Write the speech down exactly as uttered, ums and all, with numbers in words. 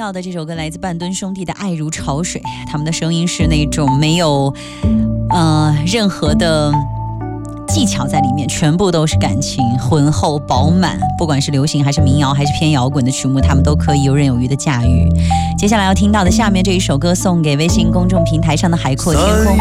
到的这首歌来自半吨兄弟的《爱如潮水》，他们的声音是那种没有呃任何的技巧在里面，全部都是感情浑厚饱满，不管是流行还是民谣还是偏摇滚的曲目，他们都可以游刃有余的驾驭。接下来要听到的下面这一首歌，送给微信公众平台上的海阔天空。